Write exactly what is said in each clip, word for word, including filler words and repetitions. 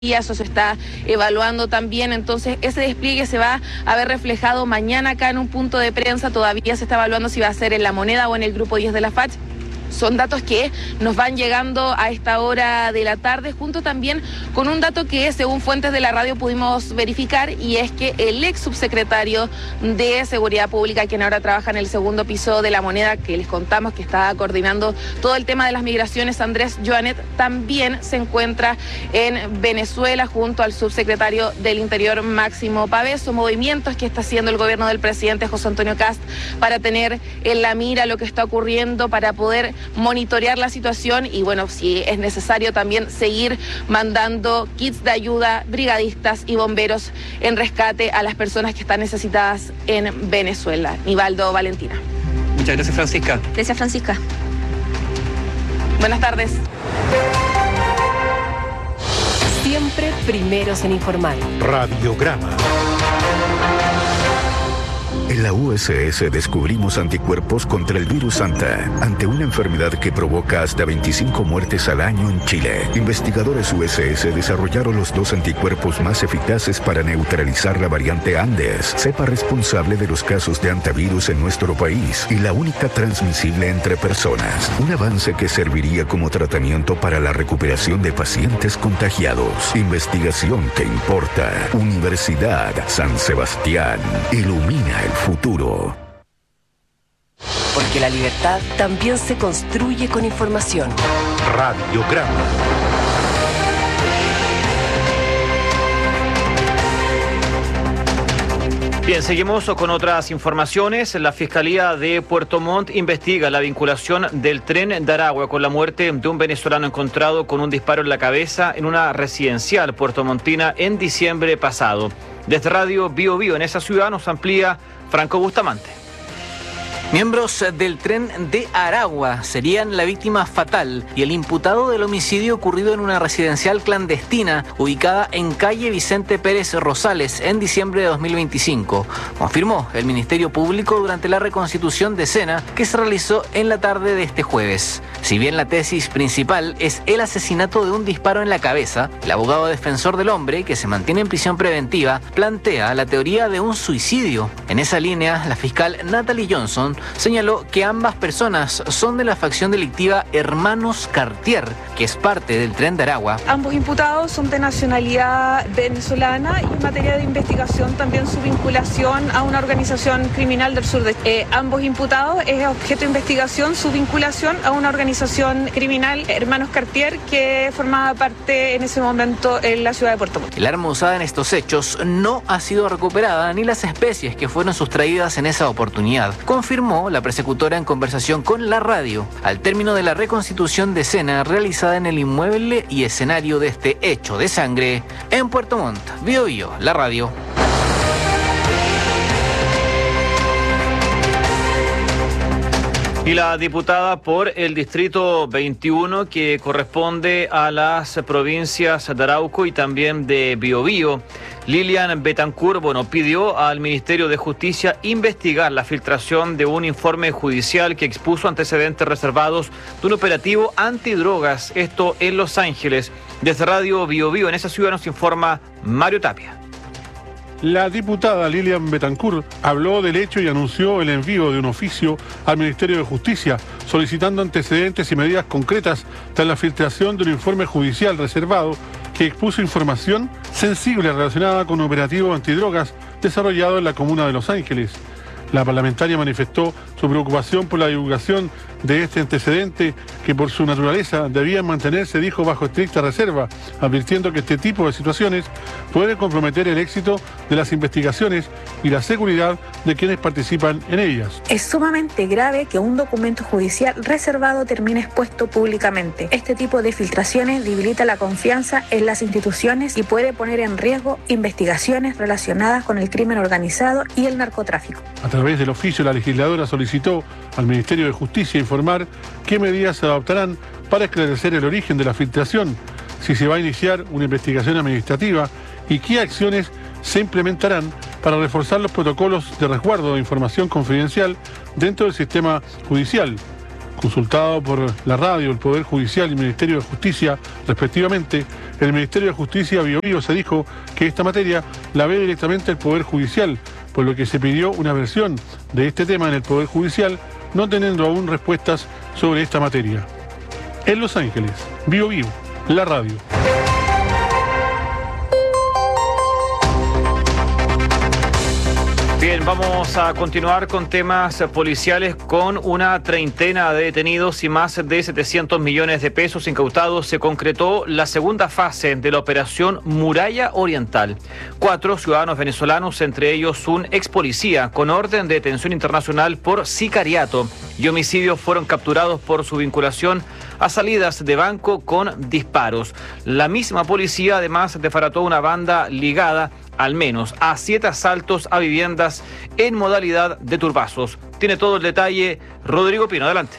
Eso se está evaluando también, entonces ese despliegue se va a ver reflejado mañana acá en un punto de prensa. Todavía se está evaluando si va a ser en La Moneda o en el grupo diez de la F A C. Son datos que nos van llegando a esta hora de la tarde, junto también con un dato que según fuentes de la radio pudimos verificar, y es que el ex subsecretario de Seguridad Pública, quien ahora trabaja en el segundo piso de La Moneda, que les contamos que está coordinando todo el tema de las migraciones, Andrés Joanet, también se encuentra en Venezuela junto al subsecretario del Interior, Máximo Pavés. Son movimientos que está haciendo el gobierno del presidente José Antonio Kast para tener en la mira lo que está ocurriendo, para poder monitorear la situación y, bueno, si es necesario también seguir mandando kits de ayuda, brigadistas y bomberos en rescate a las personas que están necesitadas en Venezuela. Nivaldo, Valentina. Muchas gracias, Francisca. Gracias, Francisca. Buenas tardes. Siempre primeros en informar. Radiograma. En la U S S descubrimos anticuerpos contra el virus Santa, ante una enfermedad que provoca hasta veinticinco muertes al año en Chile. Investigadores U S S desarrollaron los dos anticuerpos más eficaces para neutralizar la variante Andes, cepa responsable de los casos de antivirus en nuestro país y la única transmisible entre personas. Un avance que serviría como tratamiento para la recuperación de pacientes contagiados. Investigación que importa. Universidad San Sebastián. Ilumina el futuro. Porque la libertad también se construye con información. Radiograma. Bien, seguimos con otras informaciones. La Fiscalía de Puerto Montt investiga la vinculación del tren de Aragua con la muerte de un venezolano encontrado con un disparo en la cabeza en una residencial puertomontina en diciembre pasado. Desde Radio Bio Bio en esa ciudad nos amplía Franco Bustamante. Miembros del tren de Aragua serían la víctima fatal y el imputado del homicidio ocurrido en una residencial clandestina ubicada en calle Vicente Pérez Rosales en diciembre de dos mil veinticinco, confirmó el Ministerio Público durante la reconstitución de escena que se realizó en la tarde de este jueves. Si bien la tesis principal es el asesinato de un disparo en la cabeza, el abogado defensor del hombre, que se mantiene en prisión preventiva, plantea la teoría de un suicidio. En esa línea, la fiscal Natalie Johnson señaló que ambas personas son de la facción delictiva Hermanos Cartier, que es parte del tren de Aragua. Ambos imputados son de nacionalidad venezolana y en materia de investigación también su vinculación a una organización criminal del sur de eh, ambos imputados es objeto de investigación su vinculación a una organización criminal Hermanos Cartier que formaba parte en ese momento en la ciudad de Puerto Montt. El arma usada en estos hechos no ha sido recuperada ni las especies que fueron sustraídas en esa oportunidad, confirmó la persecutora en conversación con la radio, al término de la reconstitución de escena realizada en el inmueble y escenario de este hecho de sangre en Puerto Montt. Bio Bio, la radio. Y la diputada por el Distrito veintiuno, que corresponde a las provincias de Arauco y también de Biobío, Lilian Betancourt, bueno, pidió al Ministerio de Justicia investigar la filtración de un informe judicial que expuso antecedentes reservados de un operativo antidrogas, esto en Los Ángeles. Desde Radio Biobío, en esa ciudad, nos informa Mario Tapia. La diputada Lilian Betancourt habló del hecho y anunció el envío de un oficio al Ministerio de Justicia solicitando antecedentes y medidas concretas tras la filtración de un informe judicial reservado que expuso información sensible relacionada con un operativo antidrogas desarrollado en la comuna de Los Ángeles. La parlamentaria manifestó su preocupación por la divulgación de este antecedente que por su naturaleza debía mantenerse, dijo, bajo estricta reserva, advirtiendo que este tipo de situaciones puede comprometer el éxito de las investigaciones y la seguridad de quienes participan en ellas. Es sumamente grave que un documento judicial reservado termine expuesto públicamente. Este tipo de filtraciones debilita la confianza en las instituciones y puede poner en riesgo investigaciones relacionadas con el crimen organizado y el narcotráfico. A través del oficio, la legisladora solicitó al Ministerio de Justicia informar qué medidas se adoptarán para esclarecer el origen de la filtración, si se va a iniciar una investigación administrativa y qué acciones se implementarán para reforzar los protocolos de resguardo de información confidencial dentro del sistema judicial. Consultado por la radio, el Poder Judicial y el Ministerio de Justicia, respectivamente, el Ministerio de Justicia Bio Bio se dijo que esta materia la ve directamente el Poder Judicial, por lo que se pidió una versión de este tema en el Poder Judicial, no teniendo aún respuestas sobre esta materia. En Los Ángeles, Bio Bio, la radio. Bien, vamos a continuar con temas policiales. Con una treintena de detenidos y más de setecientos millones de pesos incautados, se concretó la segunda fase de la operación Muralla Oriental. Cuatro ciudadanos venezolanos, entre ellos un ex policía con orden de detención internacional por sicariato y homicidio, fueron capturados por su vinculación a salidas de banco con disparos. La misma policía además desbarató una banda ligada al menos a siete asaltos a viviendas en modalidad de turbazos. Tiene todo el detalle Rodrigo Pino, adelante.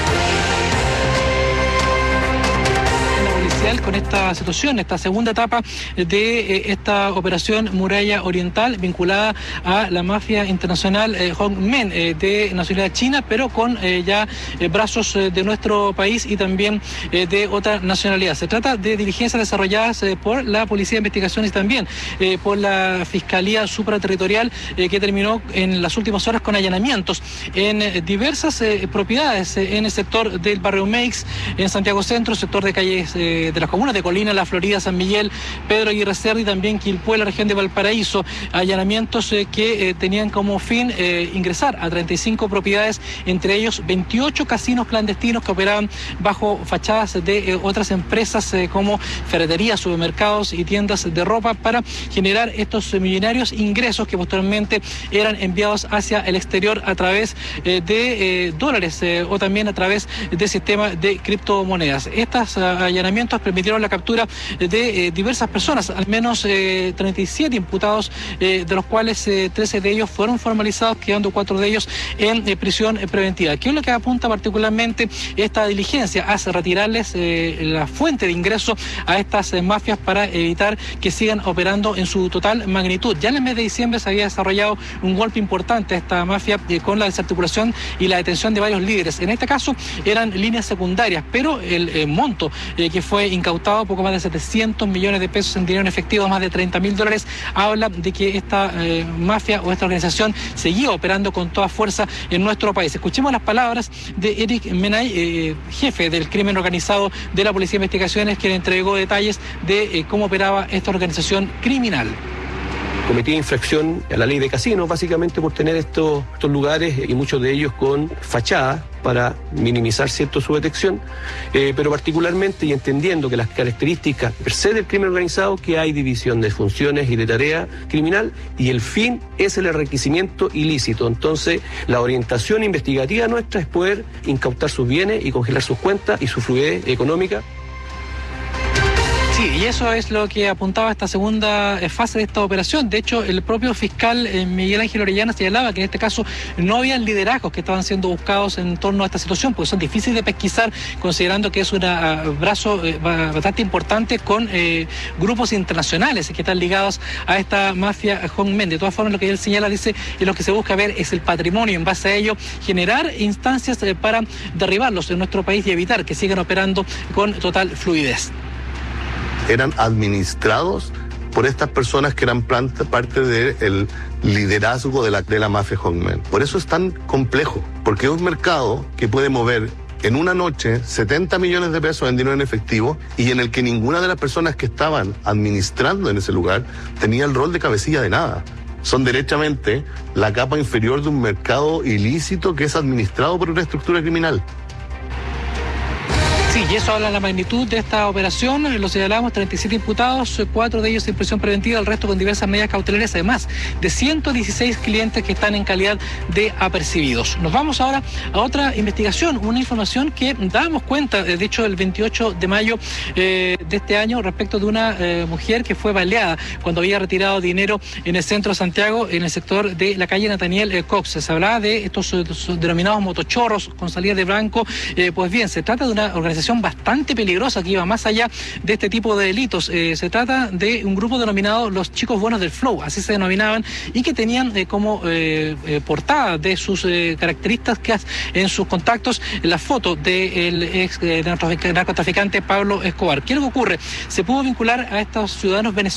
Con esta situación, esta segunda etapa de eh, esta operación Muralla Oriental, vinculada a la mafia internacional eh, Hongmen eh, de nacionalidad china, pero con eh, ya eh, brazos eh, de nuestro país y también eh, de otra nacionalidad. Se trata de diligencias desarrolladas eh, por la Policía de Investigaciones y también eh, por la Fiscalía Supraterritorial, eh, que terminó en las últimas horas con allanamientos en eh, diversas eh, propiedades eh, en el sector del barrio Meix, en Santiago Centro, sector de calles eh, de las comunas de Colina, La Florida, San Miguel, Pedro Aguirre Cerda y también Quilpué, la región de Valparaíso. Allanamientos eh, que eh, tenían como fin eh, ingresar a treinta y cinco propiedades, entre ellos veintiocho casinos clandestinos que operaban bajo fachadas de eh, otras empresas eh, como ferreterías, supermercados y tiendas de ropa, para generar estos eh, millonarios ingresos que posteriormente eran enviados hacia el exterior a través eh, de eh, dólares eh, o también a través de sistemas de criptomonedas. Estos uh, allanamientos permitieron la captura de eh, diversas personas, al menos eh, treinta y siete imputados, eh, de los cuales eh, trece de ellos fueron formalizados, quedando cuatro de ellos en eh, prisión eh, preventiva. ¿Qué es lo que apunta particularmente esta diligencia? Hace retirarles eh, la fuente de ingreso a estas eh, mafias para evitar que sigan operando en su total magnitud. Ya en el mes de diciembre se había desarrollado un golpe importante a esta mafia eh, con la desarticulación y la detención de varios líderes. En este caso eran líneas secundarias, pero el eh, monto eh, que fue incautado, poco más de setecientos millones de pesos en dinero en efectivo, más de treinta mil dólares, habla de que esta eh, mafia o esta organización seguía operando con toda fuerza en nuestro país. Escuchemos las palabras de Eric Menay, eh, jefe del crimen organizado de la Policía de Investigaciones, quien entregó detalles de eh, cómo operaba esta organización criminal. Cometía infracción a la ley de casinos, básicamente por tener estos, estos lugares, y muchos de ellos con fachada para minimizar cierto su detección, eh, pero particularmente y entendiendo que las características per se del crimen organizado, que hay división de funciones y de tarea criminal, y el fin es el enriquecimiento ilícito. Entonces, la orientación investigativa nuestra es poder incautar sus bienes y congelar sus cuentas y su fluidez económica. Sí, y eso es lo que apuntaba esta segunda fase de esta operación. De hecho, el propio fiscal eh, Miguel Ángel Orellana señalaba que en este caso no habían liderazgos que estaban siendo buscados en torno a esta situación, porque son difíciles de pesquisar, considerando que es un uh, brazo eh, bastante importante con eh, grupos internacionales que están ligados a esta mafia Hongmen. De todas formas, lo que él señala, dice, es lo que se busca ver es el patrimonio, en base a ello generar instancias eh, para derribarlos en nuestro país y evitar que sigan operando con total fluidez. Eran administrados por estas personas que eran parte del liderazgo de la, de la mafia Hongmen. Por eso es tan complejo, porque es un mercado que puede mover en una noche setenta millones de pesos en dinero en efectivo, y en el que ninguna de las personas que estaban administrando en ese lugar tenía el rol de cabecilla de nada. Son derechamente la capa inferior de un mercado ilícito que es administrado por una estructura criminal. Sí, y eso habla de la magnitud de esta operación. Lo señalamos, treinta y siete imputados, cuatro de ellos en prisión preventiva, el resto con diversas medidas cautelares, además de ciento dieciséis clientes que están en calidad de apercibidos. Nos vamos ahora a otra investigación, una información que dábamos cuenta, de hecho, el veintiocho de mayo eh, de este año, respecto de una eh, mujer que fue baleada cuando había retirado dinero en el centro de Santiago, en el sector de la calle Nathaniel eh, Cox. Se hablaba de estos, estos denominados motochorros con salida de blanco. Eh, pues bien, se trata de una organización organización bastante peligrosa que iba más allá de este tipo de delitos. Eh, se trata de un grupo denominado los Chicos Buenos del Flow, así se denominaban, y que tenían eh, como eh, eh, portada de sus eh, características en sus contactos la foto del ex eh, narcotraficante Pablo Escobar. ¿Qué es lo que ocurre? Se pudo vincular a estos ciudadanos venezolanos